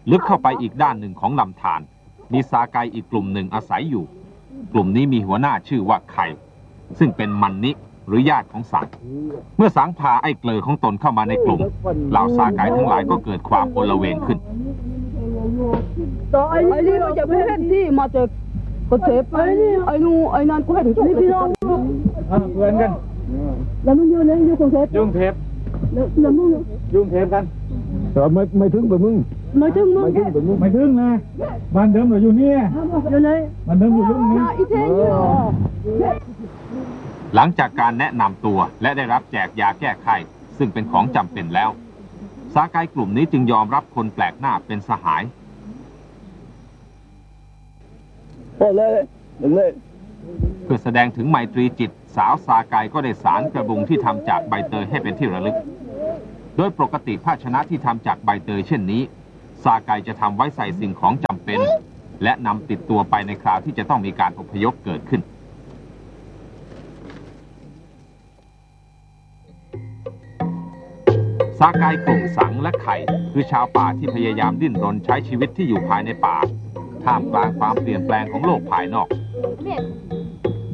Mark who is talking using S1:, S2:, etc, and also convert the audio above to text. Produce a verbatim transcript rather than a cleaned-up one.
S1: ลึกเข้าไปอีกด้านหนึ่งของลำธารมีซาไกอีกกลุ่มหนึ่งอาศัยอยู่กลุ่มนี้มีหัวหน้าชื่อว่าไข่ซึ่งเป็นมันนิหรือญาติของสังเมื่อสังพาไอ้เกลอของตนเข้ามาในกลุ่มเหล่าซาไกทั้งหลายก็เกิดความโอลเวงขึ้น
S2: แต่ไอ้นี่มันจะไม่เห็นที่มาจากประเทศไอ้นี่ไอ้นู่ไอ้นั่นก็เห็นจุดพี่น้อง
S3: เพื่อนกัน
S2: แล้วมึงอยู่ไหนอยู่กรุงเทพ
S3: ยุ่งเทป
S2: แล้วแล้วมึง
S3: ยุ่งเทปกัน
S4: แต่ไม่ไม่ถึงไปมึง
S2: ไม่ถึงมึง
S4: ไม่ถึงไปมึง
S3: ไม่ถึงนะบ้านเดิมเราอยู่นี่
S2: อยู่ไหน
S3: บ้านเดิมอยู่ตรงนี้
S1: หลังจากการแนะนำตัวและได้รับแจกยาแก้ไข้ซึ่งเป็นของจำเป็นแล้วซาไกกลุ่มนี้จึงยอมรับคนแปลกหน้าเป็นสหาย
S4: โอ้เลยเลย
S1: เพื่อแสดงถึงไมตรีจิตสาวซาไกก็ได้สารกระบุงที่ทำจากใบเตยให้เป็นที่ระลึกโดยปกติภาชนะที่ทำจากใบเตยเช่นนี้ซาไกจะทำไว้ใส่สิ่งของจำเป็นและนำติดตัวไปในคราวที่จะต้องมีการอพยพเกิดขึ้นซาไกกลุ่มสังและไข่คือชาวป่าที่พยายามดิ้นรนใช้ชีวิตที่อยู่ภายในป่าท่ามกลางความเปลี่ยนแปลงของโลกภายนอก